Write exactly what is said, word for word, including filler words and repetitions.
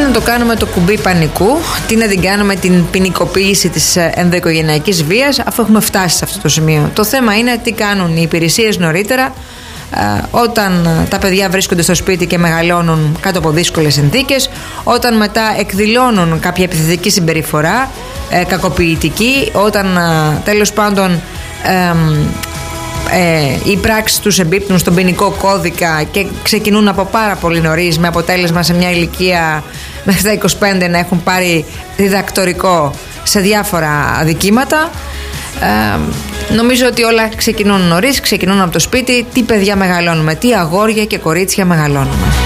να το κάνουμε το κουμπί πανικού, τι να την κάνουμε την ποινικοποίηση της ενδοοικογενειακής βίας, αφού έχουμε φτάσει σε αυτό το σημείο. Το θέμα είναι τι κάνουν οι υπηρεσίες νωρίτερα, όταν τα παιδιά βρίσκονται στο σπίτι και μεγαλώνουν κάτω από δύσκολες συνθήκες, όταν μετά εκδηλώνουν κάποια επιθετική συμπεριφορά, ε, κακοποιητική, όταν ε, τέλος πάντων ε, ε, οι πράξεις τους εμπίπτουν στον ποινικό κώδικα και ξεκινούν από πάρα πολύ νωρίς, με αποτέλεσμα σε μια ηλικία μέχρι τα είκοσι πέντε να έχουν πάρει διδακτορικό σε διάφορα αδικήματα. Ε, νομίζω ότι όλα ξεκινούν νωρίς, ξεκινούν από το σπίτι. Τι παιδιά μεγαλώνουμε, τι αγόρια και κορίτσια μεγαλώνουμε.